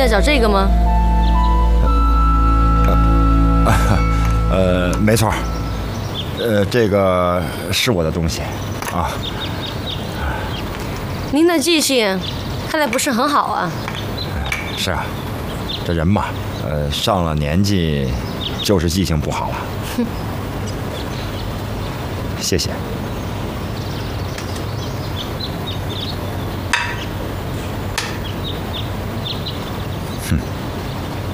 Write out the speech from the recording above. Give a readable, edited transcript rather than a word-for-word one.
在找这个吗？ 没错。这个是我的东西，啊。 您的记性看来不是很好啊。 是啊，这人嘛，上了年纪，就是记性不好了。谢谢。